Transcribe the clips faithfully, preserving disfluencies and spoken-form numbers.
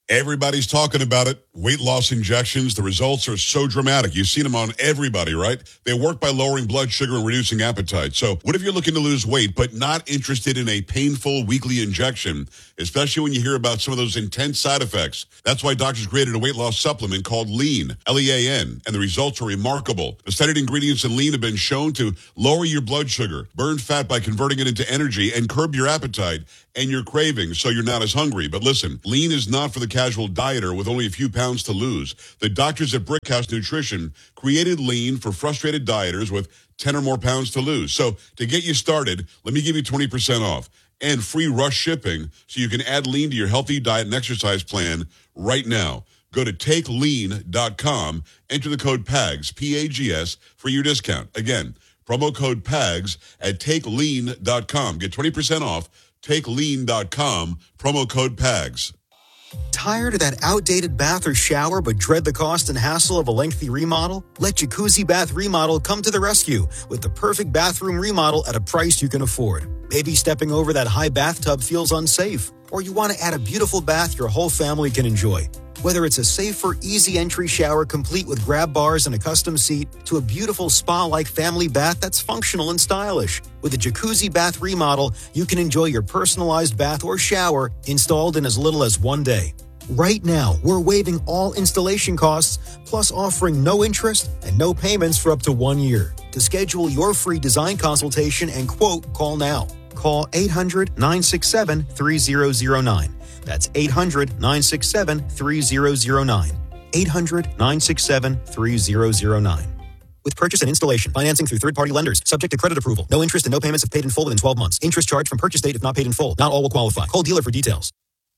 Everybody's talking about it. Weight loss injections. The results are so dramatic. You've seen them on everybody, right? They work by lowering blood sugar and reducing appetite. So what if you're looking to lose weight but not interested in a painful weekly injection, especially when you hear about some of those intense side effects? That's why doctors created a weight loss supplement called Lean, L E A N, and the results are remarkable. The studied ingredients in Lean have been shown to lower your blood sugar, burn fat by converting it into energy, and curb your appetite and your cravings so you're not as hungry. But listen, Lean is not for the casual dieter with only a few pounds to lose. The doctors at Brickhouse Nutrition created Lean for frustrated dieters with ten or more pounds to lose. So to get you started, let me give you twenty percent off and free rush shipping so you can add Lean to your healthy diet and exercise plan right now. Go to take lean dot com, enter the code PAGS, P A G S, for your discount. Again, promo code PAGS at take lean dot com. Get twenty percent off. take lean dot com, promo code PAGS. Tired of that outdated bath or shower but dread the cost and hassle of a lengthy remodel? Let Jacuzzi Bath Remodel come to the rescue with the perfect bathroom remodel at a price you can afford. Maybe stepping over that high bathtub feels unsafe, or you want to add a beautiful bath your whole family can enjoy. Whether it's a safer, easy entry shower complete with grab bars and a custom seat to a beautiful spa-like family bath that's functional and stylish. With a Jacuzzi Bath Remodel, you can enjoy your personalized bath or shower installed in as little as one day. Right now, we're waiving all installation costs, plus offering no interest and no payments for up to one year. To schedule your free design consultation and quote, call now. Call eight hundred, nine six seven, three zero zero nine. That's eight hundred, nine six seven, three zero zero nine. eight hundred, nine six seven, three zero zero nine. With purchase and installation, financing through third-party lenders, subject to credit approval. No interest and no payments if paid in full within twelve months. Interest charged from purchase date if not paid in full. Not all will qualify. Call dealer for details.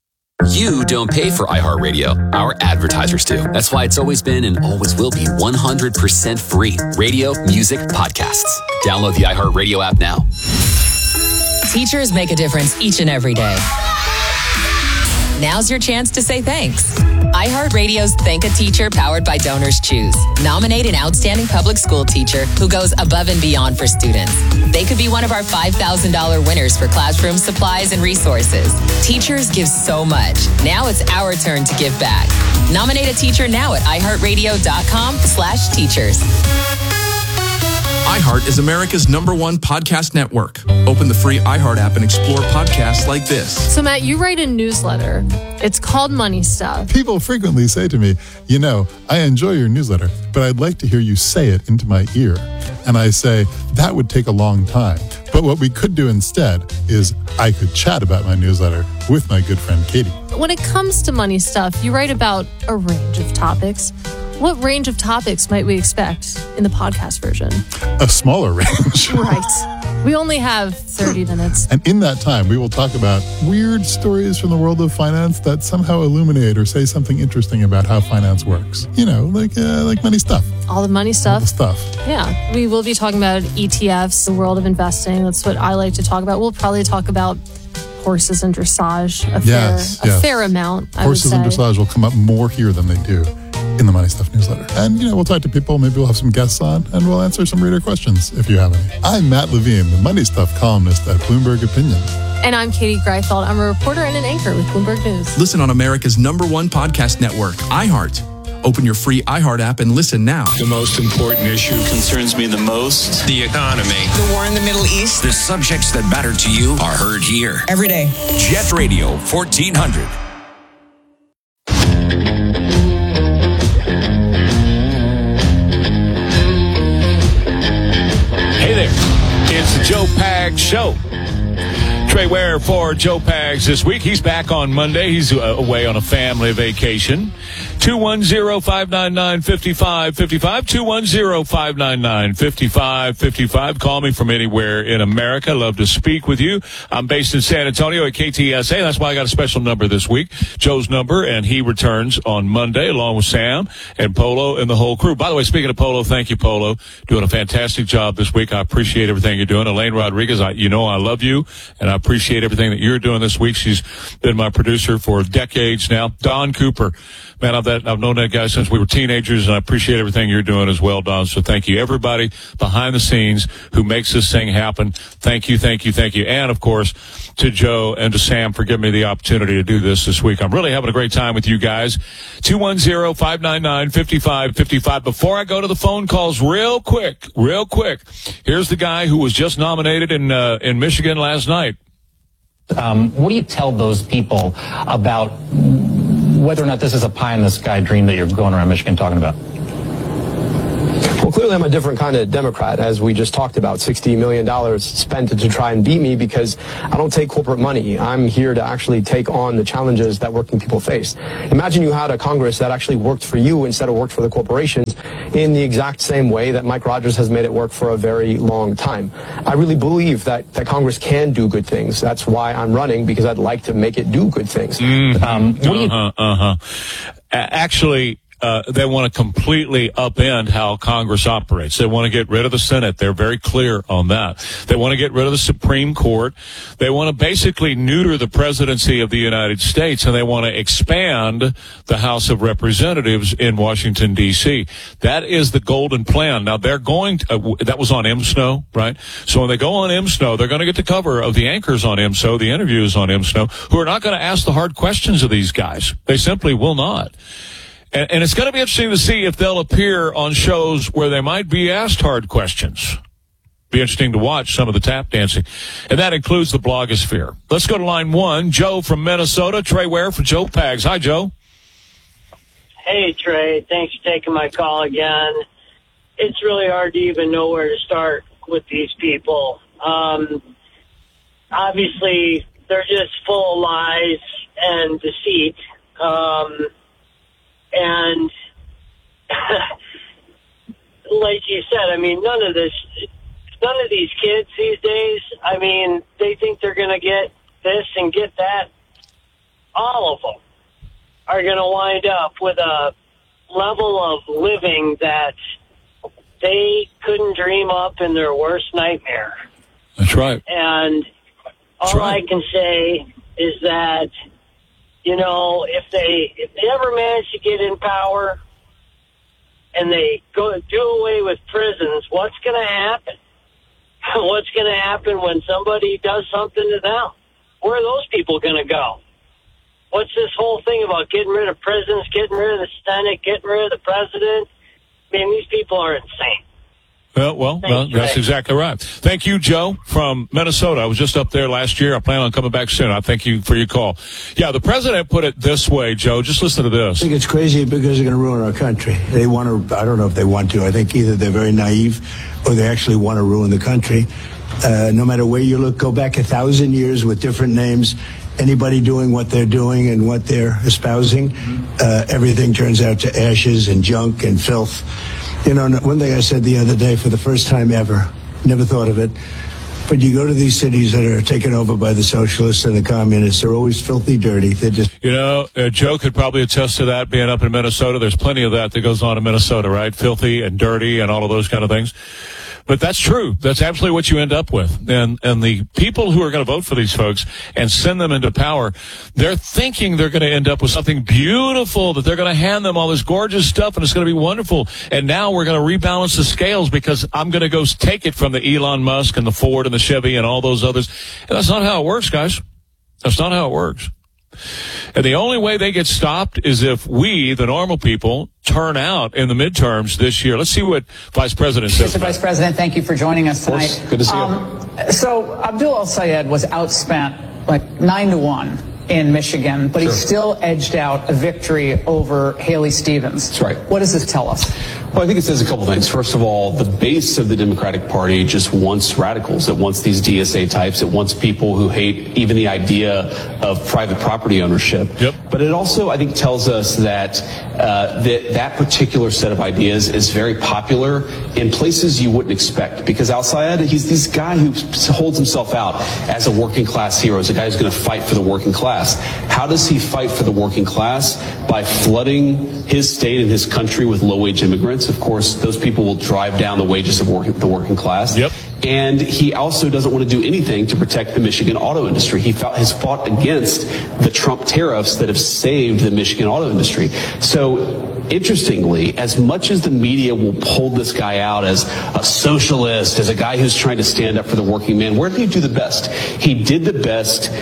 You don't pay for iHeartRadio. Our advertisers do. That's why it's always been and always will be one hundred percent free. Radio, music, podcasts. Download the iHeartRadio app now. Teachers make a difference each and every day. Now's your chance to say thanks. iHeartRadio's Thank a Teacher powered by Donors Choose. Nominate an outstanding public school teacher who goes above and beyond for students. They could be one of our five thousand dollars winners for classroom supplies and resources. Teachers give so much. Now it's our turn to give back. Nominate a teacher now at iHeartRadio.com slash teachers. iHeart is America's number one podcast network. Open the free iHeart app and explore podcasts like this. So, Matt, you write a newsletter. It's called Money Stuff. People frequently say to me, you know, I enjoy your newsletter, but I'd like to hear you say it into my ear. And I say, that would take a long time. But what we could do instead is I could chat about my newsletter with my good friend Katie. When it comes to Money Stuff, you write about a range of topics. What range of topics might we expect in the podcast version? A smaller range. Right. We only have thirty minutes. And in that time, we will talk about weird stories from the world of finance that somehow illuminate or say something interesting about how finance works. You know, like uh, like money stuff. All the money stuff. All the stuff. Yeah. We will be talking about E T Fs, the world of investing. That's what I like to talk about. We'll probably talk about horses and dressage a, yes, fair, yes. a fair amount, I Horses would say. and dressage will come up more here than they do in the Money Stuff newsletter. And, you know, we'll talk to people. Maybe we'll have some guests on, and we'll answer some reader questions if you have any. I'm Matt Levine, the Money Stuff columnist at Bloomberg Opinion. And I'm Katie Greifeld. I'm a reporter and an anchor with Bloomberg News. Listen on America's number one podcast network, iHeart. Open your free iHeart app and listen now. The most important issue concerns me the most. The economy. The war in the Middle East. The subjects that matter to you are heard here. Every day. Jet Radio fourteen hundred. Hey there. It's the Joe Pags Show. Trey Ware for Joe Pags this week. He's back on Monday. He's away on a family vacation. two one zero, five nine nine, five five five five. two one zero, five nine nine, five five five five. Call me from anywhere in America. Love to speak with you. I'm based in San Antonio at K T S A. That's why I got a special number this week. Joe's number, and he returns on Monday along with Sam and Polo and the whole crew. By the way, speaking of Polo, thank you, Polo. Doing a fantastic job this week. I appreciate everything you're doing. Elaine Rodriguez, I, you know I love you, and I appreciate everything that you're doing this week. She's been my producer for decades now. Don Cooper, man, I've, that, I've known that guy since we were teenagers, and I appreciate everything you're doing as well, Don. So thank you. Everybody behind the scenes who makes this thing happen, thank you, thank you, thank you. And, of course, to Joe and to Sam for giving me the opportunity to do this this week. I'm really having a great time with you guys. two one zero, five nine nine, five five five five. Before I go to the phone calls, real quick, real quick, here's the guy who was just nominated in uh, in Michigan last night. Um, what do you tell those people about whether or not this is a pie-in-the-sky dream that you're going around Michigan talking about? Well, clearly I'm a different kind of Democrat, as we just talked about. sixty million dollars spent to try and beat me because I don't take corporate money. I'm here to actually take on the challenges that working people face. Imagine you had a Congress that actually worked for you instead of worked for the corporations in the exact same way that Mike Rogers has made it work for a very long time. I really believe that, that Congress can do good things. That's why I'm running, because I'd like to make it do good things. Mm-hmm. Um, what do you- uh-huh, uh-huh. Actually, Uh, they want to completely upend how Congress operates. They want to get rid of the Senate. They're very clear on that. They want to get rid of the Supreme Court. They want to basically neuter the presidency of the United States, and they want to expand the House of Representatives in Washington, D C. That is the golden plan. Now, they're going to, uh, that was on M S N O, right? So when they go on M S N O, they're going to get the cover of the anchors on M S N O, the interviews on M S N O, who are not going to ask the hard questions of these guys. They simply will not. And, and it's going to be interesting to see if they'll appear on shows where they might be asked hard questions. Be interesting to watch some of the tap dancing. And that includes the blogosphere. Let's go to line one. Joe from Minnesota. Trey Ware for Joe Pags. Hi, Joe. Hey, Trey. Thanks for taking my call again. It's really hard to even know where to start with these people. Um, obviously, they're just full of lies and deceit. Um And like you said, I mean, none of this, none of these kids these days, I mean, they think they're going to get this and get that. All of them are going to wind up with a level of living that they couldn't dream up in their worst nightmare. That's right. And all right. I can say is that, you know, if they if they ever manage to get in power and they go do away with prisons, what's going to happen? What's going to happen when somebody does something to them? Where are those people going to go? What's this whole thing about getting rid of prisons, getting rid of the Senate, getting rid of the president? I mean, these people are insane. Well, well, Thanks, well that's Trey. exactly right. Thank you, Joe, from Minnesota. I was just up there last year. I plan on coming back soon. I thank you for your call. Yeah, the president put it this way, Joe. Just listen to this. I think it's crazy because they're going to ruin our country. They want to, I don't know if they want to. I think either they're very naive or they actually want to ruin the country. Uh, no matter where you look, go back a thousand years with different names. Anybody doing what they're doing and what they're espousing, uh, everything turns out to ashes and junk and filth. You know, one thing I said the other day for the first time ever, never thought of it, but you go to these cities that are taken over by the socialists and the communists, they're always filthy dirty. They're just... You know, uh, Joe could probably attest to that being up in Minnesota. There's plenty of that that goes on in Minnesota, right? Filthy and dirty and all of those kind of things. But that's true. That's absolutely what you end up with. And and the people who are going to vote for these folks and send them into power, they're thinking they're going to end up with something beautiful, that they're going to hand them all this gorgeous stuff and it's going to be wonderful. And now we're going to rebalance the scales because I'm going to go take it from the Elon Musk and the Ford and the Chevy and all those others. And that's not how it works, guys. That's not how it works. And the only way they get stopped is if we, the normal people, turn out in the midterms this year. Let's see what Vice President says. Mister Vice President, thank you for joining us tonight. Good to see um, you. So Abdul El-Sayed was outspent like nine to one in Michigan, but sure. he still edged out a victory over Haley Stevens. That's right. What does this tell us? Well, I think it says a couple things. First of all, the base of the Democratic Party just wants radicals. It wants these D S A types. It wants people who hate even the idea of private property ownership. Yep. But it also, I think, tells us that uh, that that particular set of ideas is very popular in places you wouldn't expect. Because Al-Sayed, he's this guy who holds himself out as a working class hero, as a guy who's going to fight for the working class. How does he fight for the working class? By flooding his state and his country with low-wage immigrants. Of course, those people will drive down the wages of working, the working class. Yep. And he also doesn't want to do anything to protect the Michigan auto industry. He fought, has fought against the Trump tariffs that have saved the Michigan auto industry. So, interestingly, as much as the media will hold this guy out as a socialist, as a guy who's trying to stand up for the working man, where did he do the best? He did the best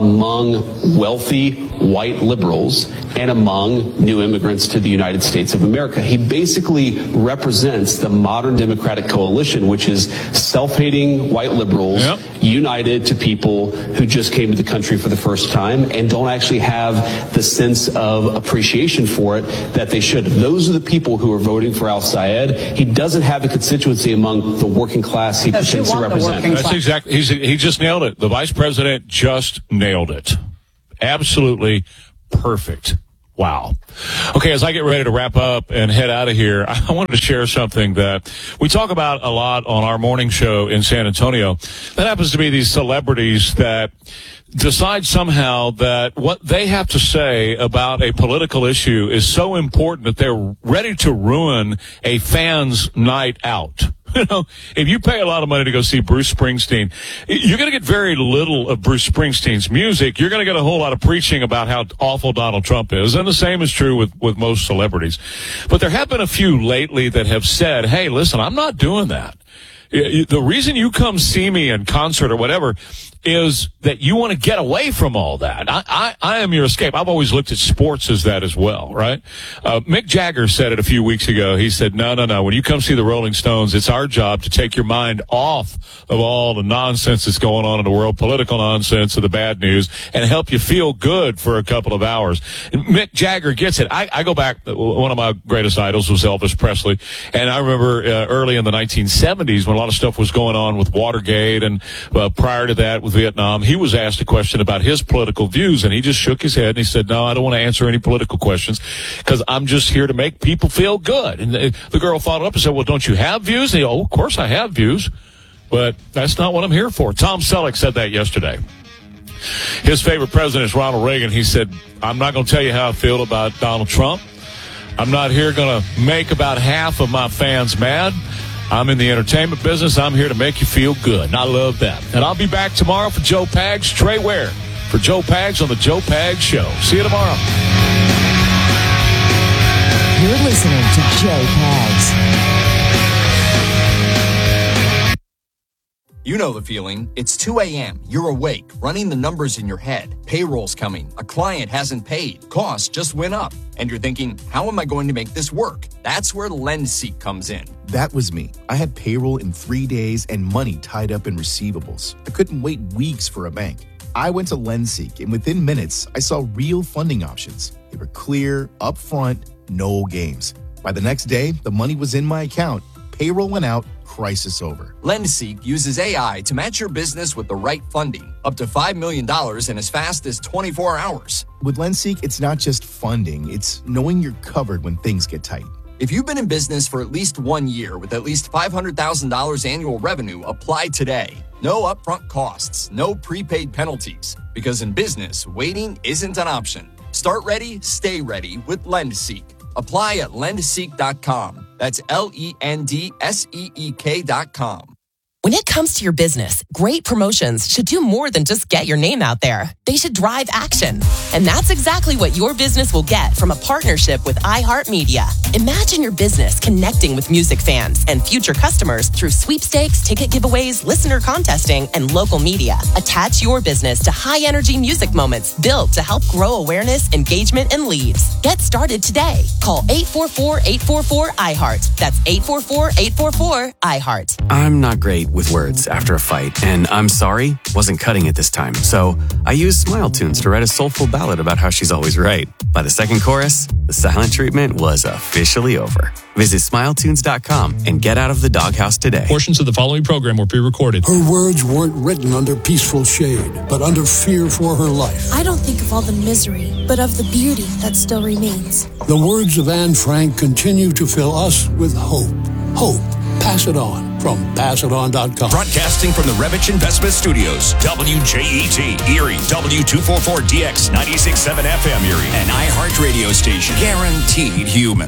among wealthy white liberals and among new immigrants to the United States of America. He basically represents the modern Democratic coalition, which is self-hating white liberals yep. united to people who just came to the country for the first time and don't actually have the sense of appreciation for it that they should. Those are the people who are voting for al-Sayed. He doesn't have a constituency among the working class he pretends to represent. That's exactly, he's, he just nailed it. The vice president just nailed it. Absolutely perfect. Wow. Okay, as I get ready to wrap up and head out of here, I wanted to share something that we talk about a lot on our morning show in San Antonio. That happens to be these celebrities that decide somehow that what they have to say about a political issue is so important that they're ready to ruin a fan's night out. You know, if you pay a lot of money to go see Bruce Springsteen, you're going to get very little of Bruce Springsteen's music. You're going to get a whole lot of preaching about how awful Donald Trump is. And the same is true with, with most celebrities. But there have been a few lately that have said, hey, listen, I'm not doing that. The reason you come see me in concert or whatever is that you want to get away from all that. I, I, I am your escape. I've always looked at sports as that as well, right? Uh, Mick Jagger said it a few weeks ago. He said, no, no, no. When you come see the Rolling Stones, it's our job to take your mind off of all the nonsense that's going on in the world, political nonsense, or the bad news, and help you feel good for a couple of hours. And Mick Jagger gets it. I, I go back, one of my greatest idols was Elvis Presley, and I remember uh, early in the nineteen seventies when a lot of stuff was going on with Watergate, and uh, prior to that with Vietnam, he was asked a question about his political views, and he just shook his head and he said, no, I don't want to answer any political questions because I'm just here to make people feel good. And the, the girl followed up and said, well, don't you have views? And he, oh, of course I have views, but that's not what I'm here for. Tom Selleck said that yesterday. His favorite president is Ronald Reagan. He said, I'm not going to tell you how I feel about Donald Trump. I'm not here going to make about half of my fans mad. I'm in the entertainment business. I'm here to make you feel good. And I love that. And I'll be back tomorrow for Joe Pags. Trey Ware for Joe Pags on the Joe Pags Show. See you tomorrow. You're listening to Joe Pags. You know the feeling. It's two a.m. You're awake, running the numbers in your head. Payroll's coming. A client hasn't paid. Costs just went up. And you're thinking, how am I going to make this work? That's where LendSeek comes in. That was me. I had payroll in three days and money tied up in receivables. I couldn't wait weeks for a bank. I went to LendSeek, and within minutes, I saw real funding options. They were clear, upfront, no games. By the next day, the money was in my account. Payroll went out. Crisis over. LendSeek uses A I to match your business with the right funding, up to five million dollars in as fast as twenty-four hours. With LendSeek, it's not just funding, it's knowing you're covered when things get tight. If you've been in business for at least one year with at least five hundred thousand dollars annual revenue, apply today. No upfront costs, no prepaid penalties, because in business, waiting isn't an option. Start ready, stay ready with LendSeek. Apply at lend seek dot com. That's L E N D S E E K dot com. When it comes to your business, great promotions should do more than just get your name out there. They should drive action. And that's exactly what your business will get from a partnership with iHeartMedia. Imagine your business connecting with music fans and future customers through sweepstakes, ticket giveaways, listener contesting, and local media. Attach your business to high-energy music moments built to help grow awareness, engagement, and leads. Get started today. Call eight four four, eight four four, I heart. That's eight four four, eight four four, I heart. I'm not great with words after a fight, and I'm sorry wasn't cutting it this time. So I used Smile Tunes to write a soulful ballad about how she's always right. By the second chorus, the silent treatment was officially over. Visit smile tunes dot com and get out of the doghouse today. Portions of the following program were pre-recorded. Her words weren't written under peaceful shade, but under fear for her life. I don't think of all the misery, but of the beauty that still remains. The words of Anne Frank continue to fill us with hope. Hope. Pass it on from pass it on dot com. Broadcasting from the Revich Investment Studios, W J E T, Erie, W two forty-four D X, ninety-six point seven F M Erie, an iHeart radio station, guaranteed human.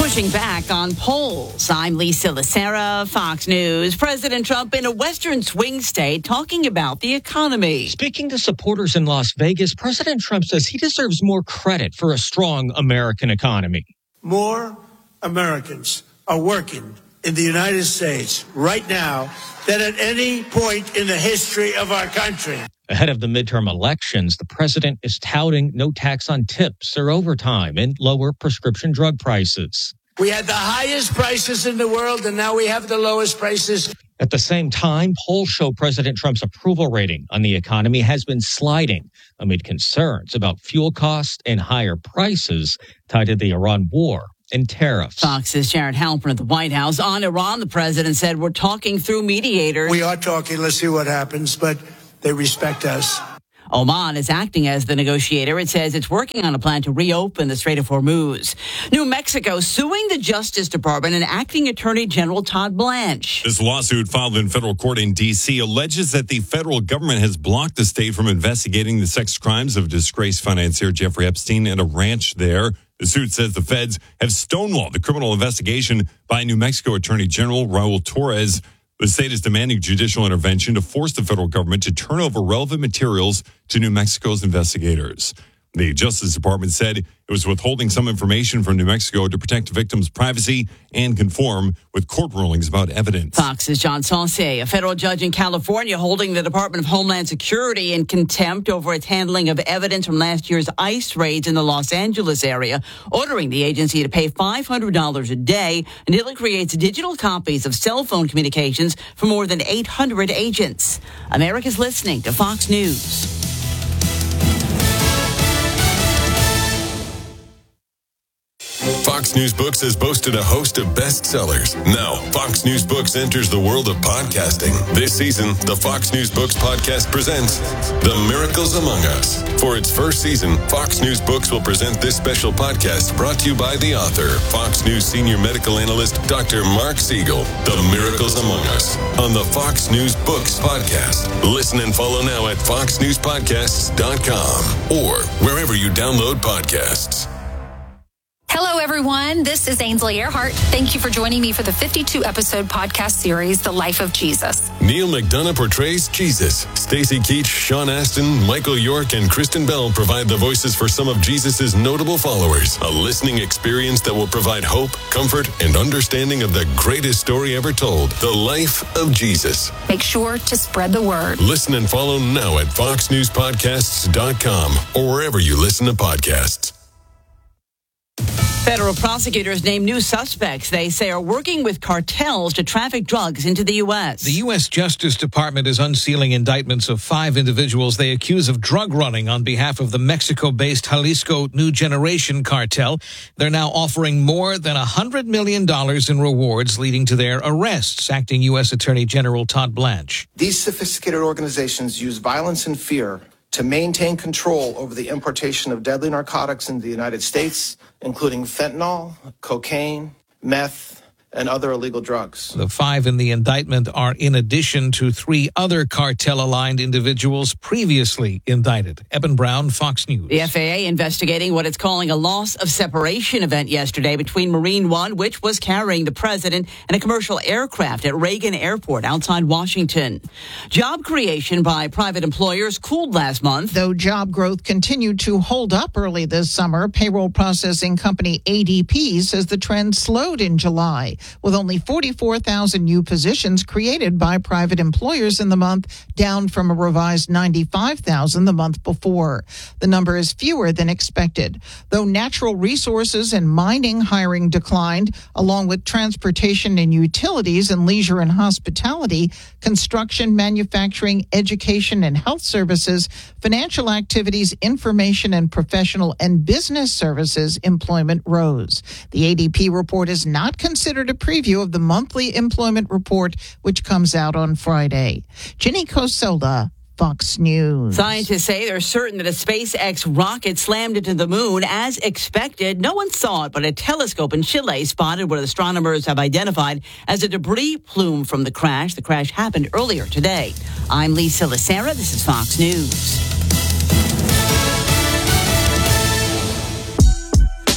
pushing back on polls. I'm Lisa Lacera, Fox News. President Trump in a western swing state talking about the economy. Speaking to supporters in Las Vegas, President Trump says he deserves more credit for a strong American economy. More Americans are working in the United States right now than at any point in the history of our country. Ahead of the midterm elections, the president is touting no tax on tips or overtime and lower prescription drug prices. We had the highest prices in the world, and now we have the lowest prices. At the same time, polls show President Trump's approval rating on the economy has been sliding amid concerns about fuel costs and higher prices tied to the Iran war and tariffs. Fox's Jared Halpern at the White House. On Iran, the president said, we're talking through mediators. We are talking. Let's see what happens, but they respect us. Oman is acting as the negotiator. It says it's working on a plan to reopen the Strait of Hormuz. New Mexico suing the Justice Department and acting Attorney General Todd Blanche. This lawsuit filed in federal court in D C alleges that the federal government has blocked the state from investigating the sex crimes of disgraced financier Jeffrey Epstein at a ranch there. The suit says the feds have stonewalled the criminal investigation by New Mexico Attorney General Raul Torres. The state is demanding judicial intervention to force the federal government to turn over relevant materials to New Mexico's investigators. The Justice Department said it was withholding some information from New Mexico to protect victims' privacy and conform with court rulings about evidence. Fox's John Saucier, a federal judge in California holding the Department of Homeland Security in contempt over its handling of evidence from last year's ICE raids in the Los Angeles area, ordering the agency to pay five hundred dollars a day until it creates digital copies of cell phone communications for more than eight hundred agents. America's listening to Fox News. Fox News Books has boasted a host of bestsellers. Now, Fox News Books enters the world of podcasting. This season, the Fox News Books podcast presents The Miracles Among Us. For its first season, Fox News Books will present this special podcast brought to you by the author, Fox News senior medical analyst, Doctor Mark Siegel. The Miracles Among Us on the Fox News Books podcast. Listen and follow now at fox news podcasts dot com or wherever you download podcasts. Hello, everyone. This is Ainsley Earhart. Thank you for joining me for the fifty-two episode podcast series, The Life of Jesus. Neil McDonough portrays Jesus. Stacey Keach, Sean Astin, Michael York, and Kristen Bell provide the voices for some of Jesus' notable followers. A listening experience that will provide hope, comfort, and understanding of the greatest story ever told, The Life of Jesus. Make sure to spread the word. Listen and follow now at fox news podcasts dot com or wherever you listen to podcasts. Federal prosecutors name new suspects they say are working with cartels to traffic drugs into the U S. The U S Justice Department is unsealing indictments of five individuals they accuse of drug running on behalf of the Mexico-based Jalisco New Generation cartel. They're now offering more than one hundred million dollars in rewards leading to their arrests, acting U S Attorney General Todd Blanche. These sophisticated organizations use violence and fear to maintain control over the importation of deadly narcotics into the United States, including fentanyl, cocaine, meth, and other illegal drugs. The five in the indictment are in addition to three other cartel-aligned individuals previously indicted. Eben Brown, Fox News. The F A A investigating what it's calling a loss of separation event yesterday between Marine One, which was carrying the president, and a commercial aircraft at Reagan Airport outside Washington. Job creation by private employers cooled last month. Though job growth continued to hold up early this summer, payroll processing company A D P says the trend slowed in July, with only forty-four thousand new positions created by private employers in the month, down from a revised ninety-five thousand the month before. The number is fewer than expected. Though natural resources and mining hiring declined, along with transportation and utilities and leisure and hospitality, construction, manufacturing, education and health services, financial activities, information and professional and business services employment rose. The A D P report is not considered a preview of the monthly employment report, which comes out on Friday. Ginny Cosola, Fox News. Scientists say they're certain that a SpaceX rocket slammed into the moon as expected. No one saw it, but a telescope in Chile spotted what astronomers have identified as a debris plume from the crash. The crash happened earlier today. I'm Lisa Lacera. This is Fox News.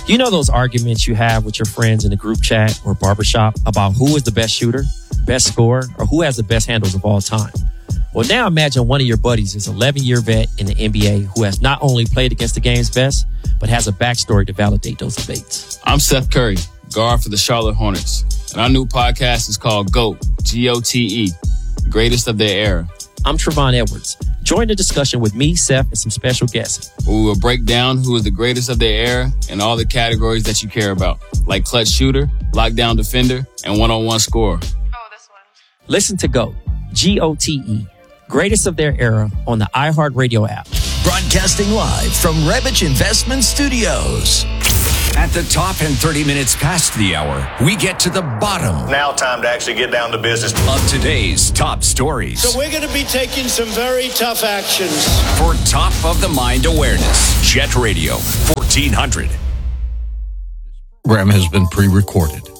You know those arguments you have with your friends in the group chat or barbershop about who is the best shooter, best scorer, or who has the best handles of all time? Well, now imagine one of your buddies is an eleven-year vet in the N B A who has not only played against the game's best, but has a backstory to validate those debates. I'm Seth Curry, guard for the Charlotte Hornets, and our new podcast is called GOAT, G O T E, Greatest of Their Era. I'm Trevon Edwards. Join the discussion with me, Seth, and some special guests. We will break down who is the greatest of their era in all the categories that you care about, like clutch shooter, lockdown defender, and one-on-one scorer. Listen to GOAT, G O T E, Greatest of Their Era on the iHeartRadio app. Broadcasting live from Rebich Investment Studios. At the top and thirty minutes past the hour, we get to the bottom. Now time to actually get down to business. Of today's top stories. So we're going to be taking some very tough actions. For top of the mind awareness, Jet Radio, fourteen hundred. Program has been pre-recorded.